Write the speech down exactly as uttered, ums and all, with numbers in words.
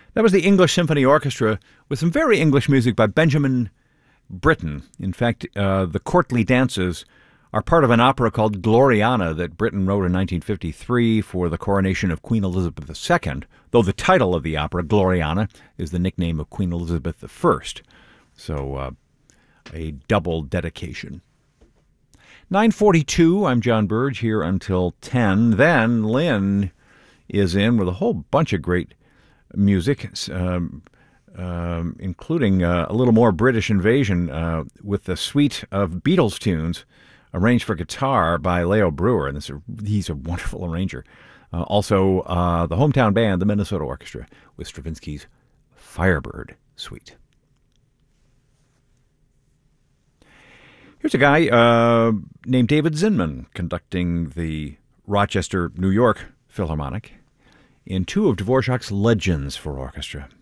That was the English Symphony Orchestra with some very English music by Benjamin Britten. In fact, uh, the courtly dances are part of an opera called Gloriana that Britten wrote in nineteen fifty-three for the coronation of Queen Elizabeth the Second, though the title of the opera, Gloriana, is the nickname of Queen Elizabeth the First. So uh, a double dedication. nine forty-two, I'm John Burge, here until ten. Then Lynn is in with a whole bunch of great music, um, um, including uh, a little more British invasion uh, with the suite of Beatles tunes arranged for guitar by Leo Brewer, and this, he's a wonderful arranger. Uh, also, uh, the hometown band, the Minnesota Orchestra, with Stravinsky's Firebird Suite. Here's a guy uh, named David Zinman conducting the Rochester, New York Philharmonic in two of Dvorak's Legends for Orchestra.